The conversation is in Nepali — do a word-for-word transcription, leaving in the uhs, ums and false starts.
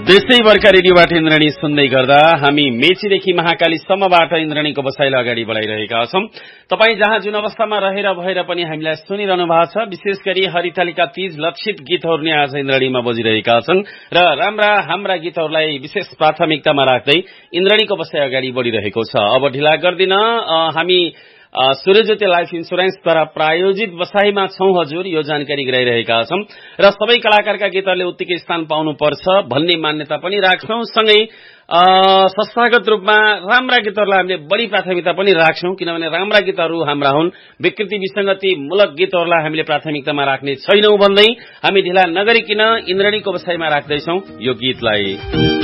देशैभरका रेडियोबाट इन्द्रणी सुन्दै गर्दा हामी मेचीदेखि महाकालीसम्मबाट इन्द्रणीको बसाइलाई अगाडि बढाइरहेका छौं। तपाई जहाँ जुन अवस्थामा रहेर भएर पनि हामीलाई सुनिरहनु भएको छ, विशेष गरी हरितालिका तीज लक्षित गीतहरू नै आज इन्द्रणीमा बजिरहेका छन् र राम्रा हाम्रा गीतहरूलाई विशेष प्राथमिकतामा राख्दै इन्द्रणीको बसाइ अगाडि बढिरहेको छ। अब ढिला गर्दिन, हामी सूर्यज्योति लाइफ इन्सुरेन्सद्वारा प्रायोजित बसाइमा छौं हजुर, यो जानकारी गराइरहेका छौं र सबै कलाकारका गीतहरूले उत्तिकै स्थान पाउनुपर्छ भन्ने मान्यता पनि राख्छौं। सँगै संस्थागत रूपमा राम्रा गीतहरूलाई हामीले बढी प्राथमिकता पनि राख्छौं, किनभने राम्रा गीतहरू हाम्रा हुन्, विकृति विसंगति मूलक गीतहरूलाई हामीले प्राथमिकतामा राख्ने छैनौं भन्दै हामी ढिला नगरिकन इन्द्रणीको बसाइमा राख्दैछौं यो गीतलाई।